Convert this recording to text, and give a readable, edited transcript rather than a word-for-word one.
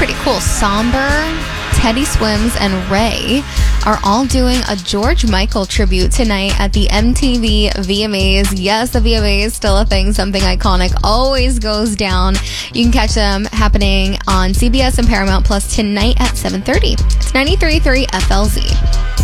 pretty cool. Somber, Teddy Swims, and Ray are all doing a George Michael tribute tonight at the MTV VMAs. Yes, the VMAs is still a thing. Something iconic always goes down. You can catch them happening on CBS and Paramount Plus tonight at 7:30. It's 93.3 FLZ.